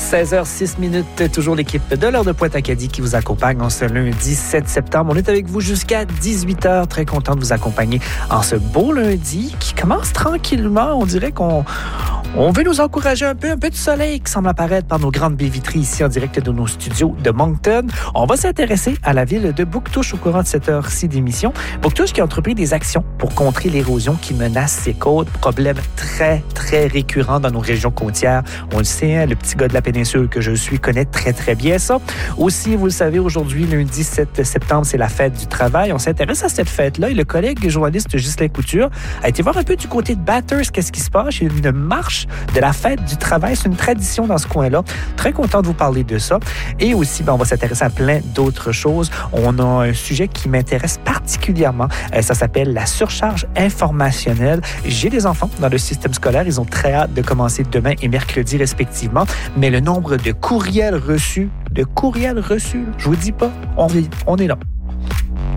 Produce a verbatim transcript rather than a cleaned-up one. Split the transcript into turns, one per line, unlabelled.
seize heures six minutes, toujours l'équipe de l'heure de Pointe-Acadie qui vous accompagne en ce lundi sept septembre. On est avec vous jusqu'à dix-huit heures. Très content de vous accompagner en ce beau lundi qui commence tranquillement. On dirait qu'on on veut nous encourager un peu, un peu de soleil qui semble apparaître par nos grandes baies vitrées ici en direct de nos studios de Moncton. On va s'intéresser à la ville de Bouctouche au courant de cette heure-ci d'émission. Bouctouche qui a entrepris des actions pour contrer l'érosion qui menace ses côtes. Problème très, très récurrent dans nos régions côtières. On le sait, hein, le petit gars de la péninsule que je suis connaît très, très bien ça. Aussi, vous le savez, aujourd'hui, lundi sept septembre, c'est la fête du travail. On s'intéresse à cette fête-là et le collègue journaliste Ghislain Couture a été voir un peu du côté de Bathurst qu'est-ce qui se passe. Il y a une marche de la fête du travail. C'est une tradition dans ce coin-là. Très content de vous parler de ça. Et aussi, ben, on va s'intéresser à plein d'autres choses. On a un sujet qui m'intéresse particulièrement. Euh, ça s'appelle la surcharge informationnelle. J'ai des enfants dans le système scolaire. Ils ont très hâte de commencer demain et mercredi respectivement. Mais le nombre de courriels reçus, de courriels reçus, je vous dis pas, on, on est là.